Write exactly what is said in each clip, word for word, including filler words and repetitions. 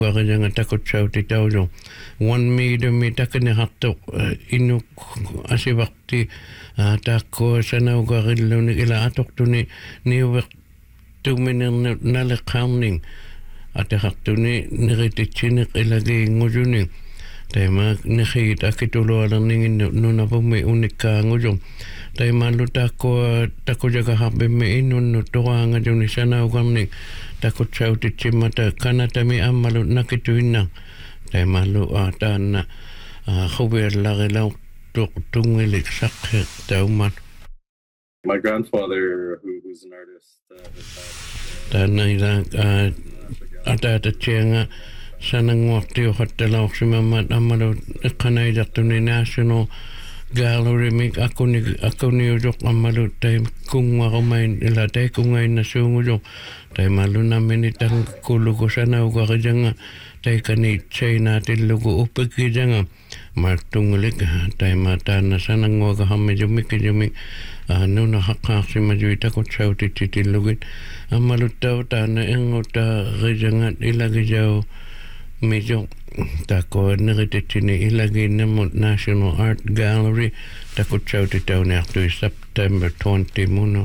Wakajanga takot sauti taujo. One meter mi takane hatto inu asivakti tako sana ugarillo ni ila atok tu ni ni wak tu menen nale kamning ate haktu ni niritichinik ilagi ngujuning. Tema nihit akitulo alang ningin nuna po may unika ngujong. Tema lu tako tako jaga hape me inun no toa nga jong ni sana ugamning. Tako chau ti chimata kanata mi amalu nakituinang. Tema lu atan na khuber lagi lau tuk tungilik sakhet tauman. My grandfather, who, who's an artist, uh, has had... Tana ilang atata chenga sanang wakti o hatala oksimamat amalu kanay jakto ni National Gallery mig ako ni ako ni ujok amalu tay kung makumain ila tay kung ngayon na sungujok tay malu namin itang kulugo sana uga kajanga tay kanit chay natin lugo upag kajanga martungulik tay mata na sanang waga hame jumik jumik ano na hakak si majuita ko chaw tititilugin amalu tau ta na ingota kajanga ilagi jaw medyo tako nagititini ilagay na mo National Art Gallery tako chow titaw na ito September twentieth muno.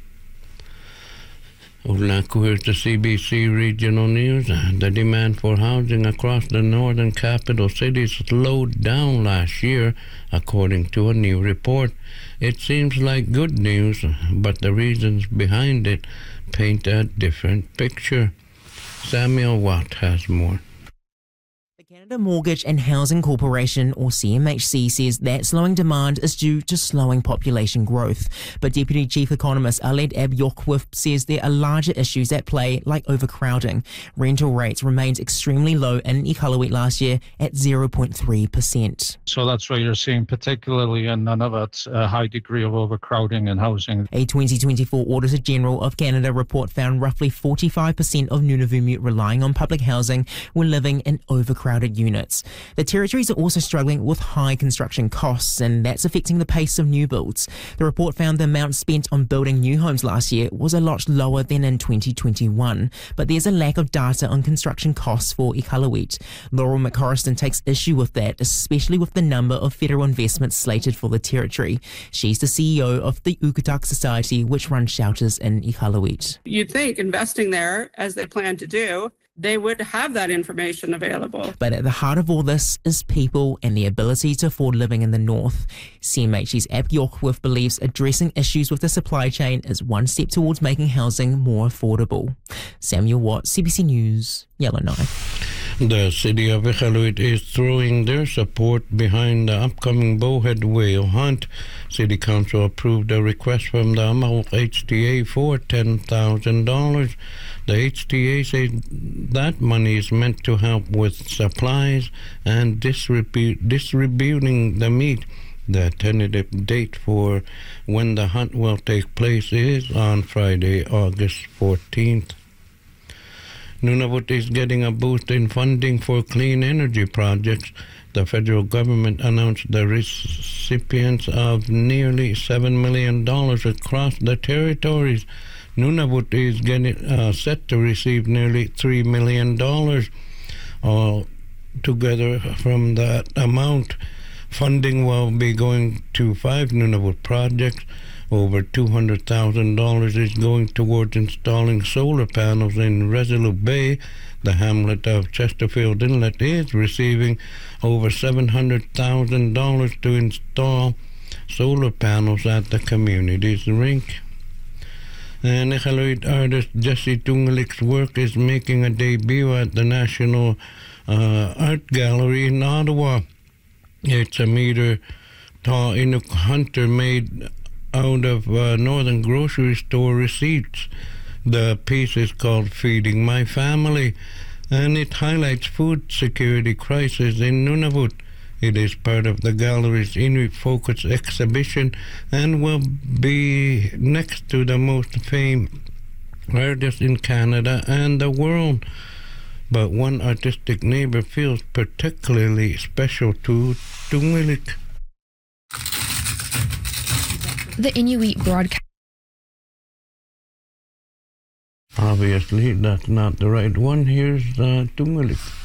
Ula ko here's the C B C Regional News. The demand for housing across the northern capital cities slowed down last year, according to a new report. It seems like good news, but the reasons behind it paint a different picture. Samuel Watt has more. Canada Mortgage and Housing Corporation, or C M H C, says that slowing demand is due to slowing population growth. But Deputy Chief Economist Aled Ab-Yokwif says there are larger issues at play, like overcrowding. Rental rates remained extremely low in Iqaluit last year at zero point three percent. So that's why you're seeing, particularly in Nunavut, a high degree of overcrowding in housing. A twenty twenty-four Auditor General of Canada report found roughly forty-five percent of Nunavummiut relying on public housing were living in overcrowded units. The territories are also struggling with high construction costs, and that's affecting the pace of new builds. The report found the amount spent on building new homes last year was a lot lower than in twenty twenty-one, but there's a lack of data on construction costs for Iqaluit. Laurel McCorriston takes issue with that, especially with the number of federal investments slated for the territory. She's the C E O of the Ukutak Society, which runs shelters in Iqaluit. You'd think investing there, as they plan to do, they would have that information available. But at the heart of all this is people and the ability to afford living in the north. C M H's Ab-Yokwif believes addressing issues with the supply chain is one step towards making housing more affordable. Samuel Watt, C B C News, Yellowknife. The city of Iqaluit is throwing their support behind the upcoming bowhead whale hunt. City Council approved a request from the Amahawk H T A for ten thousand dollars. The H T A says that money is meant to help with supplies and distribu- distributing the meat. The tentative date for when the hunt will take place is on Friday, August fourteenth. Nunavut is getting a boost in funding for clean energy projects. The federal government announced the recipients of nearly seven million dollars across the territories. Nunavut is getting uh, set to receive nearly three million dollars. All together from that amount, funding will be going to five Nunavut projects. Over two hundred thousand dollars is going towards installing solar panels in Resolute Bay. The hamlet of Chesterfield Inlet is receiving over seven hundred thousand dollars to install solar panels at the community's rink. And Iqaluit artist Jesse Tungalik's work is making a debut at the National uh, Art Gallery in Ottawa. It's a meter tall Inuk hunter made out of uh, Northern Grocery Store receipts. The piece is called Feeding My Family, and it highlights food security crisis in Nunavut. It is part of the gallery's Inuit Focus exhibition and will be next to the most famous artists in Canada and the world. But one artistic neighbor feels particularly special to Tungilik. The Inuit broadcast. Obviously, that's not the right one. Here's uh, Tungilik.